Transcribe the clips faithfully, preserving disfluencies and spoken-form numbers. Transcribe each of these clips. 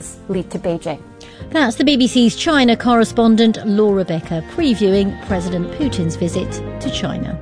paths lead to Beijing. That's the B B C's China correspondent Laura Becker previewing President Putin's visit to China.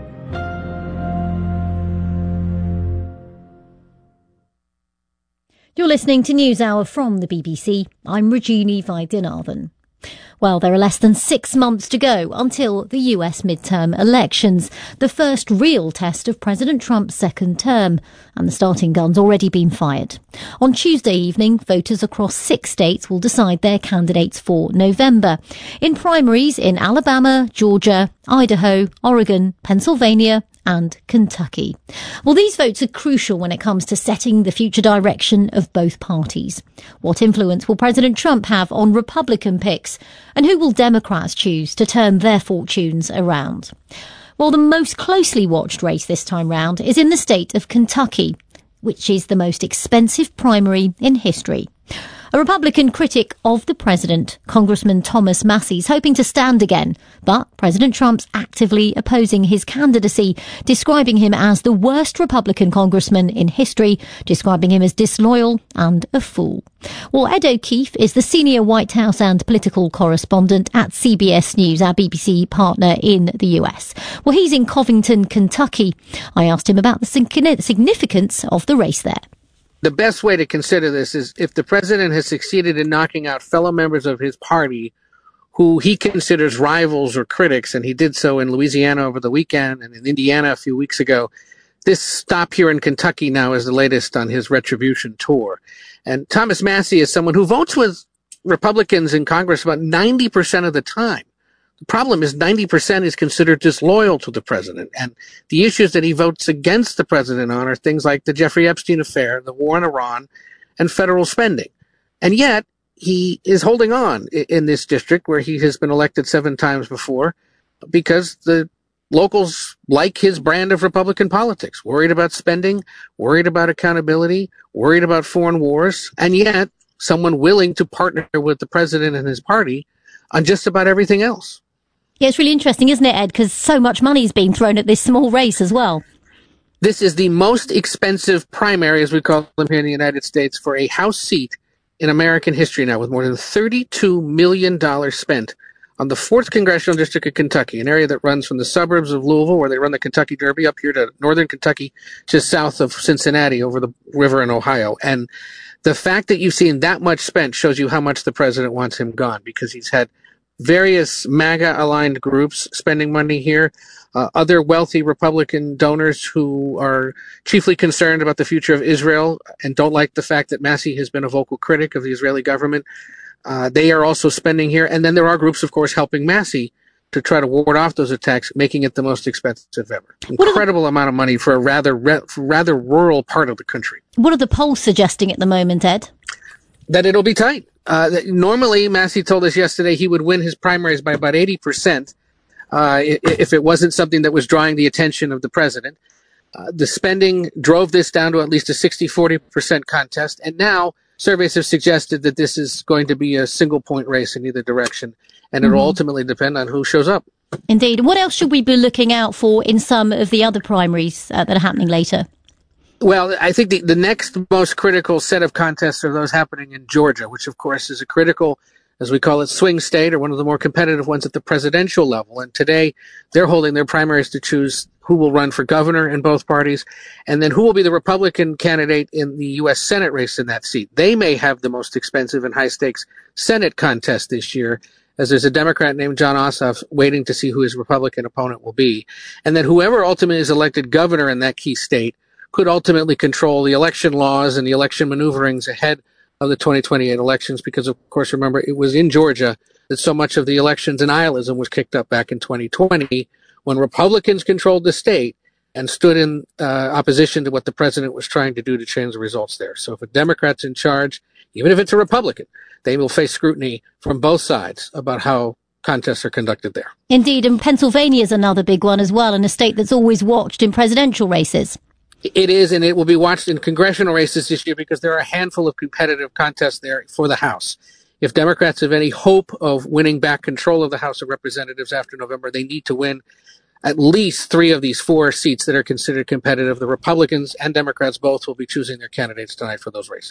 You're listening to NewsHour from the B B C. I'm Regina Vaidyanathan. Well, there are less than six months to go until the U S midterm elections, the first real test of President Trump's second term, and the starting gun's already been fired. On Tuesday evening, voters across six states will decide their candidates for November. In primaries in Alabama, Georgia, Idaho, Oregon, Pennsylvania, and Kentucky. Well, these votes are crucial when it comes to setting the future direction of both parties. What influence will President Trump have on Republican picks? And who will Democrats choose to turn their fortunes around? Well, the most closely watched race this time round is in the state of Kentucky, which is the most expensive primary in history. A Republican critic of the president, Congressman Thomas Massie, is hoping to stand again, but President Trump's actively opposing his candidacy, describing him as the worst Republican congressman in history, describing him as disloyal and a fool. Well, Ed O'Keefe is the senior White House and political correspondent at C B S News, our B B C partner in the U S. Well, he's in Covington, Kentucky. I asked him about the significance of the race there. The best way to consider this is if the president has succeeded in knocking out fellow members of his party who he considers rivals or critics, and he did so in Louisiana over the weekend and in Indiana a few weeks ago, this stop here in Kentucky now is the latest on his retribution tour. And Thomas Massie is someone who votes with Republicans in Congress about ninety percent of the time. The problem is ninety percent is considered disloyal to the president. And the issues that he votes against the president on are things like the Jeffrey Epstein affair, the war in Iran, and federal spending. And yet he is holding on in this district where he has been elected seven times before because the locals like his brand of Republican politics, worried about spending, worried about accountability, worried about foreign wars, and yet someone willing to partner with the president and his party on just about everything else. Yeah, it's really interesting, isn't it, Ed? Because so much money's been thrown at this small race as well. This is the most expensive primary, as we call them here in the United States, for a House seat in American history now, with more than thirty-two million dollars spent on the fourth Congressional District of Kentucky, an area that runs from the suburbs of Louisville, where they run the Kentucky Derby, up here to northern Kentucky, just south of Cincinnati, over the river in Ohio. And the fact that you've seen that much spent shows you how much the president wants him gone, because he's had various MAGA-aligned groups spending money here, uh, other wealthy Republican donors who are chiefly concerned about the future of Israel and don't like the fact that Massie has been a vocal critic of the Israeli government. Uh, they are also spending here. And then there are groups, of course, helping Massie to try to ward off those attacks, making it the most expensive ever. Incredible amount of money for a rather rather rural part of the country. What are the polls suggesting at the moment, Ed? That it'll be tight. Uh, that normally, Massie told us yesterday he would win his primaries by about eighty percent uh, if it wasn't something that was drawing the attention of the president. Uh, the spending drove this down to at least a sixty forty percent contest. And now surveys have suggested that this is going to be a single point race in either direction. And it'll mm-hmm. ultimately depend on who shows up. Indeed. What else should we be looking out for in some of the other primaries uh, that are happening later? Well, I think the, the next most critical set of contests are those happening in Georgia, which, of course, is a critical, as we call it, swing state, or one of the more competitive ones at the presidential level. And today, they're holding their primaries to choose who will run for governor in both parties, and then who will be the Republican candidate in the U S Senate race in that seat. They may have the most expensive and high-stakes Senate contest this year, as there's a Democrat named Jon Ossoff waiting to see who his Republican opponent will be. And then whoever ultimately is elected governor in that key state could ultimately control the election laws and the election maneuverings ahead of the twenty twenty-eight elections, because, of course, remember, it was in Georgia that so much of the elections denialism was kicked up back in twenty twenty when Republicans controlled the state and stood in uh, opposition to what the president was trying to do to change the results there. So if a Democrat's in charge, even if it's a Republican, they will face scrutiny from both sides about how contests are conducted there. Indeed, and Pennsylvania is another big one as well, and a state that's always watched in presidential races. It is, and it will be watched in congressional races this year because there are a handful of competitive contests there for the House. If Democrats have any hope of winning back control of the House of Representatives after November, they need to win at least three of these four seats that are considered competitive. The Republicans and Democrats both will be choosing their candidates tonight for those races.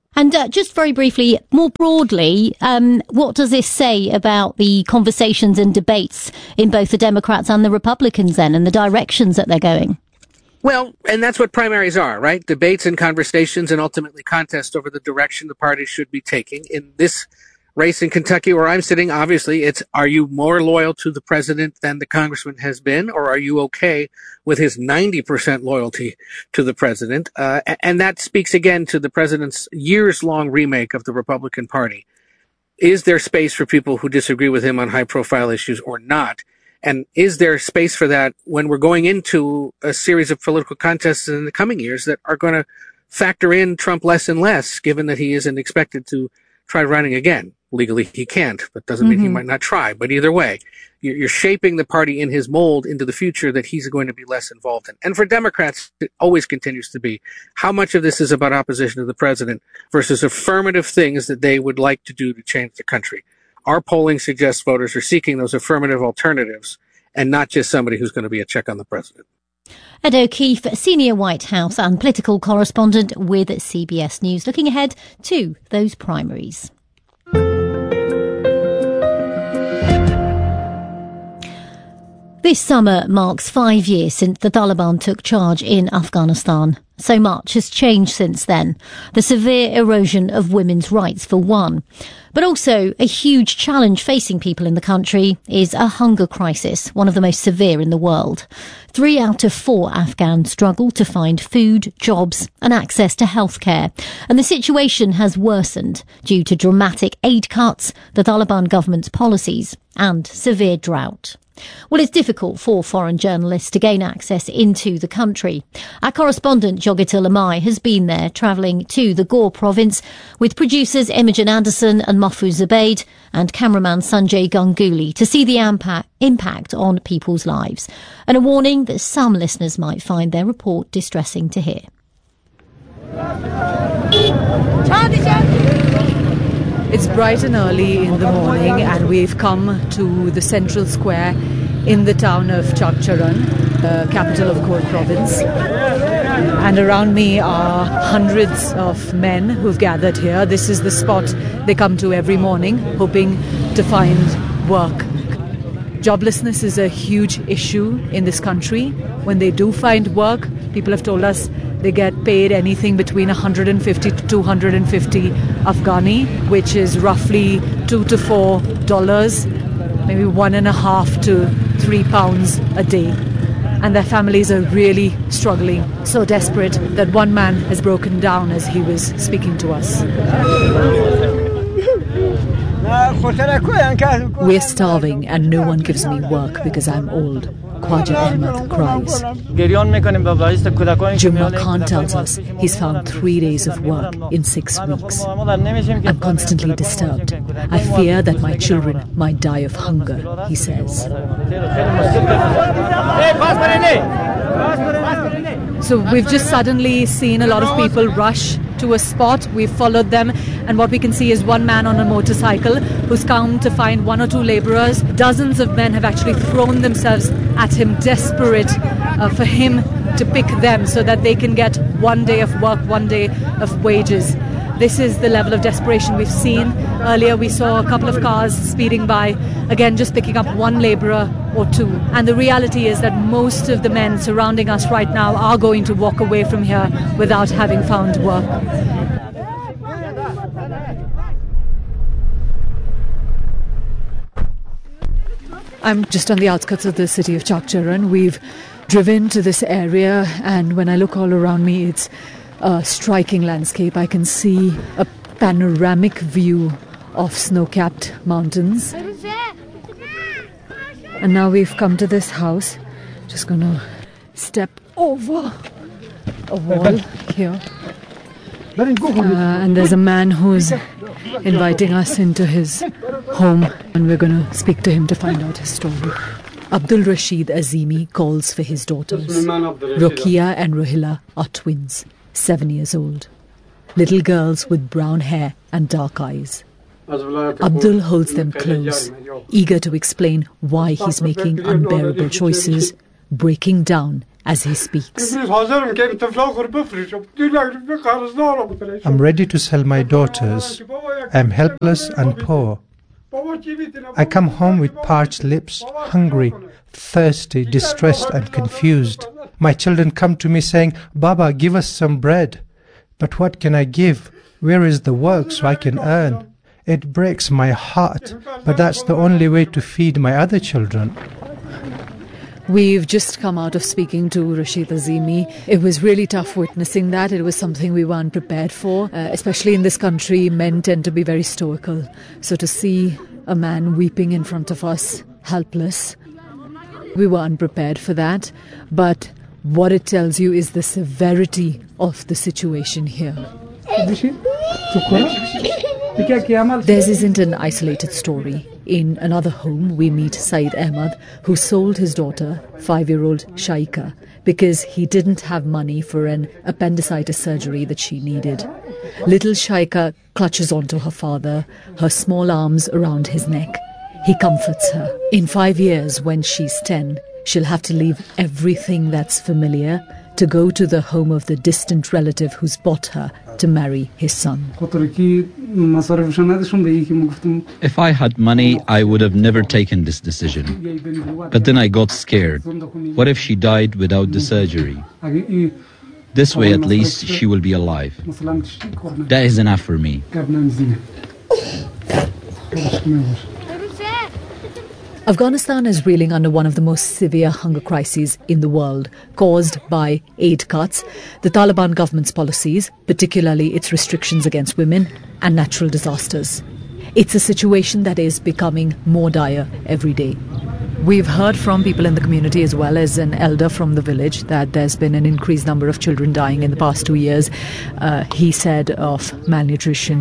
And uh, just very briefly, more broadly, um, what does this say about the conversations and debates in both the Democrats and the Republicans then, and the directions that they're going? Well, and that's what primaries are, right? Debates and conversations and ultimately contest over the direction the parties should be taking. In this race in Kentucky where I'm sitting, obviously, it's are you more loyal to the president than the congressman has been, or are you okay with his ninety percent loyalty to the president? Uh, and that speaks again to the president's years-long remake of the Republican Party. Is there space for people who disagree with him on high-profile issues or not? And is there space for that when we're going into a series of political contests in the coming years that are going to factor in Trump less and less, given that he isn't expected to try running again? Legally, he can't, but doesn't mean mm-hmm. he might not try. But either way, you're shaping the party in his mold into the future that he's going to be less involved in. And for Democrats, it always continues to be how much of this is about opposition to the president versus affirmative things that they would like to do to change the country. Our polling suggests voters are seeking those affirmative alternatives and not just somebody who's going to be a check on the president. Ed O'Keefe, senior White House and political correspondent with C B S News, looking ahead to those primaries. This summer marks five years since the Taliban took charge in Afghanistan. So much has changed since then. The severe erosion of women's rights, for one. But also, a huge challenge facing people in the country is a hunger crisis, one of the most severe in the world. Three out of four Afghans struggle to find food, jobs and access to healthcare. And the situation has worsened due to dramatic aid cuts, the Taliban government's policies and severe drought. Well, it's difficult for foreign journalists to gain access into the country. Our correspondent Yogita Lamai has been there, travelling to the Ghor province with producers Imogen Anderson and Mahfouz Zubayd and cameraman Sanjay Ganguly to see the impact, impact on people's lives. And a warning that some listeners might find their report distressing to hear. It's bright and early in the morning and we've come to the central square in the town of Chakcharan, the capital of Ghor province. And around me are hundreds of men who've gathered here. This is the spot they come to every morning, hoping to find work. Joblessness is a huge issue in this country. When they do find work, people have told us they get paid anything between one hundred fifty to two hundred fifty Afghani, which is roughly two to four dollars, maybe one and a half to three pounds a day. And their families are really struggling, so desperate that one man has broken down as he was speaking to us. We're starving and no one gives me work because I'm old. Khwaja Ahmad cries. Jumna Khan tells us he's found three days of work in six weeks. I'm constantly disturbed. I fear that my children might die of hunger, he says. So we've just suddenly seen a lot of people rush to a spot. We've followed them, and what we can see is one man on a motorcycle who's come to find one or two labourers. Dozens of men have actually thrown themselves at him, desperate uh, for him to pick them so that they can get one day of work, one day of wages. This is the level of desperation we've seen. Earlier we saw a couple of cars speeding by, again just picking up one labourer or two. And the reality is that most of the men surrounding us right now are going to walk away from here without having found work. I'm just on the outskirts of the city of Chakcharan. We've driven to this area, and when I look all around me, it's a striking landscape. I can see a panoramic view of snow-capped mountains. And now we've come to this house. Just gonna step over a wall here. Uh, and there's a man who's inviting us into his home, and we're going to speak to him to find out his story. Abdul Rashid Azimi calls for his daughters. Rokia and Rohila are twins, seven years old. Little girls with brown hair and dark eyes. Abdul holds them close, eager to explain why he's making unbearable choices, breaking down as he speaks. I'm ready to sell my daughters. I'm helpless and poor. I come home with parched lips, hungry, thirsty, distressed and confused. My children come to me saying, "Baba, give us some bread." But what can I give? Where is the work so I can earn? It breaks my heart, but that's the only way to feed my other children. We've just come out of speaking to Rashid Azimi. It was really tough witnessing that. It was something we weren't prepared for. Uh, especially in this country, men tend to be very stoical. So to see a man weeping in front of us, helpless, we weren't prepared for that. But what it tells you is the severity of the situation here. Theirs isn't an isolated story. In another home, we meet Saeed Ahmad, who sold his daughter, five-year-old Shaika, because he didn't have money for an appendicitis surgery that she needed. Little Shaika clutches onto her father, her small arms around his neck. He comforts her. In five years, when she's ten, she'll have to leave everything that's familiar to go to the home of the distant relative who's bought her to marry his son. If I had money, I would have never taken this decision. But then I got scared. What if she died without the surgery? This way, at least, she will be alive. That is enough for me. Afghanistan is reeling under one of the most severe hunger crises in the world, caused by aid cuts, the Taliban government's policies, particularly its restrictions against women, and natural disasters. It's a situation that is becoming more dire every day. We've heard from people in the community as well as an elder from the village that there's been an increased number of children dying in the past two years. Uh, he said of malnutrition.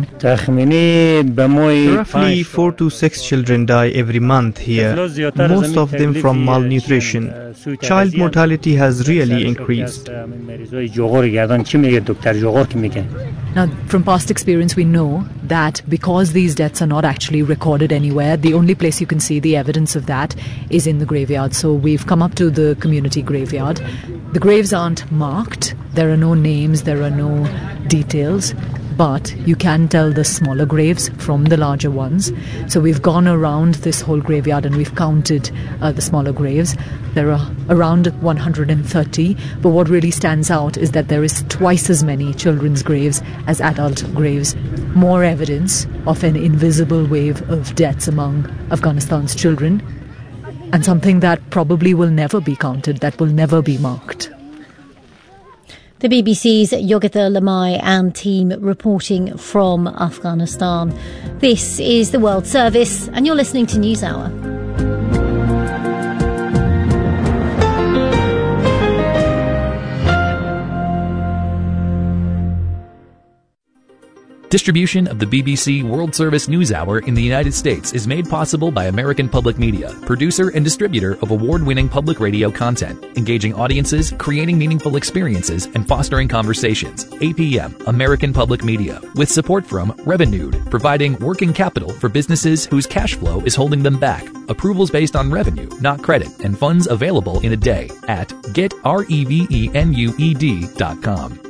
Roughly four to six children die every month here, most of them from malnutrition. Child mortality has really increased. Now, from past experience, we know that because these deaths are not actually recorded anywhere, the only place you can see the evidence of that is in the graveyard. So we've come up to the community graveyard. The graves aren't marked. There are no names, there are no details, but you can tell the smaller graves from the larger ones. So we've gone around this whole graveyard and we've counted uh, the smaller graves. There are around one hundred thirty, but what really stands out is that there is twice as many children's graves as adult graves. More evidence of an invisible wave of deaths among Afghanistan's children, and something that probably will never be counted, that will never be marked. The B B C's Yogita Lamai and team reporting from Afghanistan. This is the World Service, and you're listening to NewsHour. Distribution of the B B C World Service NewsHour in the United States is made possible by American Public Media, producer and distributor of award-winning public radio content, engaging audiences, creating meaningful experiences, and fostering conversations. A P M, American Public Media, with support from Revenued, providing working capital for businesses whose cash flow is holding them back. Approvals based on revenue, not credit, and funds available in a day at get revenued dot com.